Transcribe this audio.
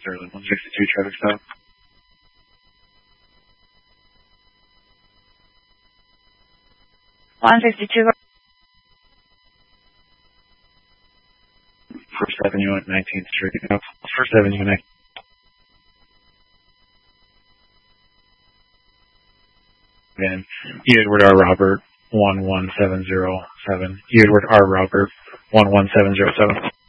Sterling, 162 traffic stop. First Avenue at 19th Street. No, First Avenue at 19th. Again, Edward R. Robert, 11707. Edward R. Robert, 11707.